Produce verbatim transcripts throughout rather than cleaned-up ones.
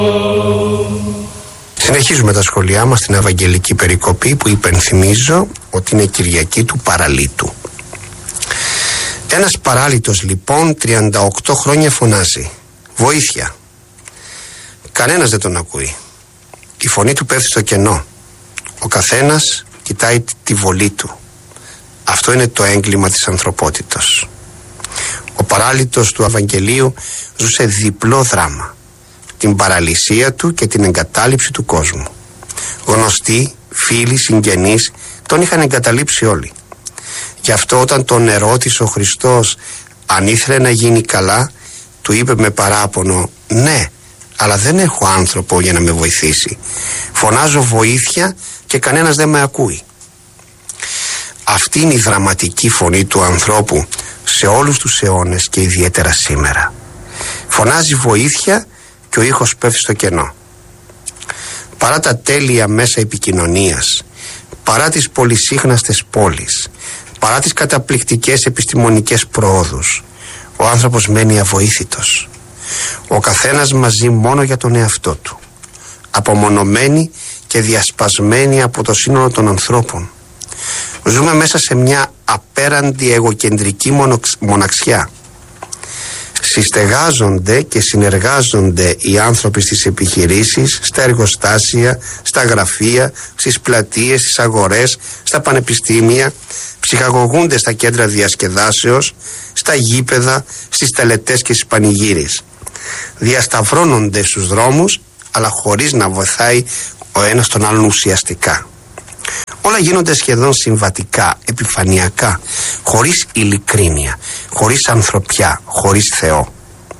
Συνεχίζουμε τα σχόλιά μας στην Ευαγγελική Περικοπή, που υπενθυμίζω ότι είναι Κυριακή του Παραλίτου. Ένας παράλυτος λοιπόν τριάντα οκτώ χρόνια φωνάζει «Βοήθεια». Κανένας δεν τον ακούει. Η φωνή του πέφτει στο κενό. Ο καθένας κοιτάει τη βολή του. Αυτό είναι το έγκλημα της ανθρωπότητος. Ο παράλυτος του Ευαγγελίου ζούσε διπλό δράμα: την παραλυσία του και την εγκατάλειψη του κόσμου. Γνωστοί, φίλοι, συγγενείς τον είχαν εγκαταλείψει όλοι. Γι' αυτό όταν τον ερώτησε ο Χριστός αν ήθελε να γίνει καλά, του είπε με παράπονο «Ναι, αλλά δεν έχω άνθρωπο για να με βοηθήσει. Φωνάζω βοήθεια και κανένας δεν με ακούει». Αυτή είναι η δραματική φωνή του ανθρώπου σε όλους τους αιώνες και ιδιαίτερα σήμερα. Φωνάζει βοήθεια και ο ήχος πέφτει στο κενό. Παρά τα τέλεια μέσα επικοινωνίας, παρά τις πολυσύχναστες πόλεις, παρά τις καταπληκτικές επιστημονικές προόδους, ο άνθρωπος μένει αβοήθητος. Ο καθένας μαζί μόνο για τον εαυτό του, απομονωμένοι και διασπασμένοι από το σύνολο των ανθρώπων. Ζούμε μέσα σε μια απέραντη εγωκεντρική μοναξιά. Συστεγάζονται και συνεργάζονται οι άνθρωποι στις επιχειρήσεις, στα εργοστάσια, στα γραφεία, στις πλατείες, στις αγορές, στα πανεπιστήμια, ψυχαγωγούνται στα κέντρα διασκεδάσεως, στα γήπεδα, στις τελετές και στις πανηγύρες. Διασταυρώνονται στους δρόμους, αλλά χωρίς να βοηθάει ο ένας τον άλλον ουσιαστικά. Όλα γίνονται σχεδόν συμβατικά, επιφανειακά, χωρίς ειλικρίνεια, χωρίς ανθρωπιά, χωρίς Θεό.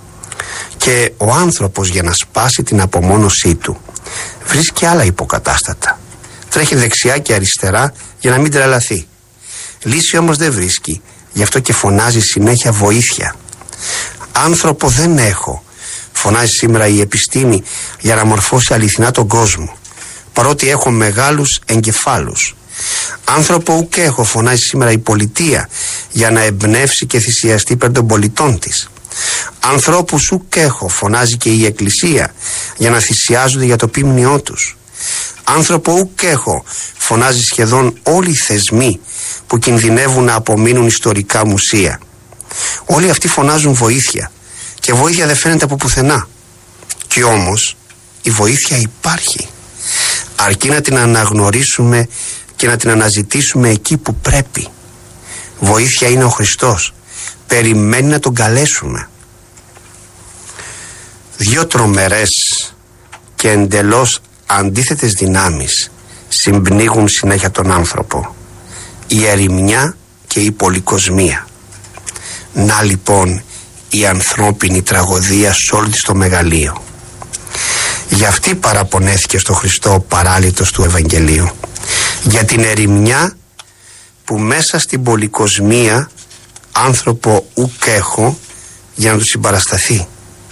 Και ο άνθρωπος, για να σπάσει την απομόνωσή του, βρίσκει άλλα υποκατάστατα. Τρέχει δεξιά και αριστερά για να μην τρελαθεί. Λύση όμως δεν βρίσκει, γι' αυτό και φωνάζει συνέχεια βοήθεια. Άνθρωπο δεν έχω, φωνάζει σήμερα η επιστήμη για να μορφώσει αληθινά τον κόσμο, παρότι έχω μεγάλους εγκεφάλους. Άνθρωπο ουκ έχω, φωνάζει σήμερα η πολιτεία για να εμπνεύσει και θυσιαστεί περ των πολιτών της. Ανθρώπους ουκ έχω, φωνάζει και η Εκκλησία για να θυσιάζονται για το ποίμνιό τους. Άνθρωπο ουκ έχω, φωνάζει σχεδόν όλοι οι θεσμοί που κινδυνεύουν να απομείνουν ιστορικά μουσεία. Όλοι αυτοί φωνάζουν βοήθεια, και βοήθεια δεν φαίνεται από πουθενά. Κι όμως η βοήθεια υπάρχει, αρκεί να την αναγνωρίσουμε και να την αναζητήσουμε εκεί που πρέπει. Βοήθεια είναι ο Χριστός, περιμένει να τον καλέσουμε. Δυο τρομερές και εντελώς αντίθετες δυνάμεις συμπνίγουν συνέχεια τον άνθρωπο: η ερημιά και η πολυκοσμία. Να λοιπόν η ανθρώπινη τραγωδία σ' όλη της το μεγαλείο. Γι' αυτή παραπονέθηκε στο Χριστό ο παράλυτος του Ευαγγελίου, για την ερημιά που μέσα στην πολυκοσμία άνθρωπο ουκ έχω για να του συμπαρασταθεί.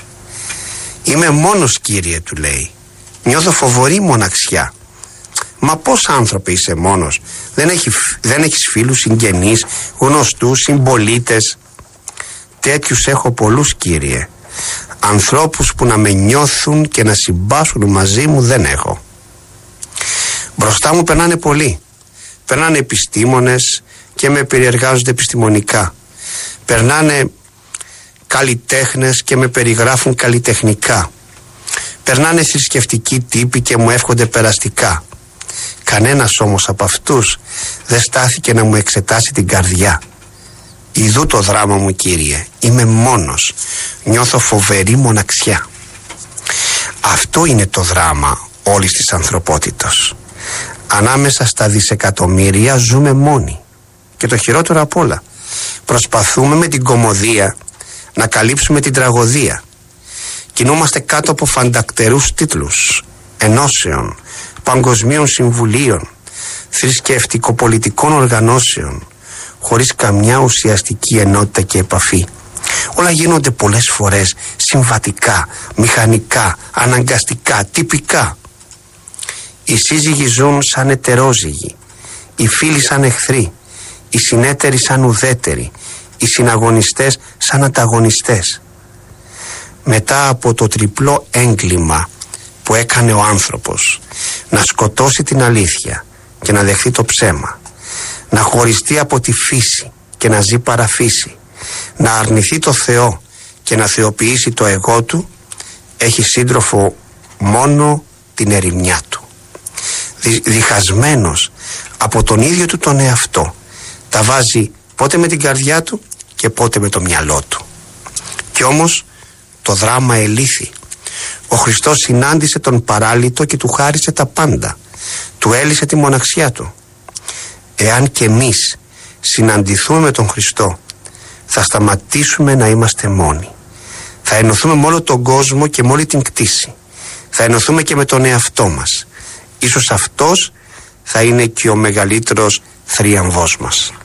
Είμαι μόνος, Κύριε, του λέει. Νιώθω φοβερή μοναξιά. Μα πώς, άνθρωπε, είσαι μόνος? Δεν, έχει, δεν έχεις φίλους, συγγενείς, γνωστούς, συμπολίτες? Τέτοιους έχω πολλούς, Κύριε. Ανθρώπους που να με νιώθουν και να συμπάσχουν μαζί μου δεν έχω. Μπροστά μου περνάνε πολλοί. Περνάνε επιστήμονες και με περιεργάζονται επιστημονικά. Περνάνε καλλιτέχνες και με περιγράφουν καλλιτεχνικά. Περνάνε θρησκευτικοί τύποι και μου εύχονται περαστικά. Κανένας όμως από αυτούς δεν στάθηκε να μου εξετάσει την καρδιά. Ιδού το δράμα μου, Κύριε. Είμαι μόνος. Νιώθω φοβερή μοναξιά. Αυτό είναι το δράμα όλης της ανθρωπότητος. Ανάμεσα στα δισεκατομμύρια ζούμε μόνοι. Και το χειρότερο απ' όλα, προσπαθούμε με την κωμωδία να καλύψουμε την τραγωδία. Κινούμαστε κάτω από φαντακτερούς τίτλους, ενώσεων, παγκοσμίων συμβουλίων, θρησκευτικοπολιτικών οργανώσεων, χωρίς καμιά ουσιαστική ενότητα και επαφή. Όλα γίνονται πολλές φορές συμβατικά, μηχανικά, αναγκαστικά, τυπικά. Οι σύζυγοι ζουν σαν ετερόζυγοι, οι φίλοι σαν εχθροί, οι συνέτεροι σαν ουδέτεροι, οι συναγωνιστές σαν ανταγωνιστές. Μετά από το τριπλό έγκλημα που έκανε ο άνθρωπος, να σκοτώσει την αλήθεια και να δεχθεί το ψέμα, να χωριστεί από τη φύση και να ζει παραφύση, να αρνηθεί το Θεό και να θεοποιήσει το εγώ του, έχει σύντροφο μόνο την ερημιά του. Δι, διχασμένος από τον ίδιο του τον εαυτό, τα βάζει πότε με την καρδιά του και πότε με το μυαλό του. Κι όμως το δράμα ελήθη. Ο Χριστός συνάντησε τον παράλυτο και του χάρισε τα πάντα. Του έλυσε τη μοναξιά του. Εάν και εμείς συναντηθούμε με τον Χριστό, θα σταματήσουμε να είμαστε μόνοι. Θα ενωθούμε με όλο τον κόσμο και με όλη την κτήση. Θα ενωθούμε και με τον εαυτό μας. Ίσως αυτός θα είναι και ο μεγαλύτερος θρίαμβός μας.